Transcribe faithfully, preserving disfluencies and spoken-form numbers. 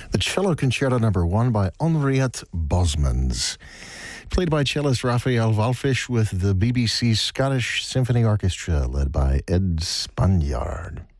The Cello Concerto Number One by Henriette Bosmans, played by cellist Raphael Walfish with the B B C Scottish Symphony Orchestra, led by Ed Spaniard.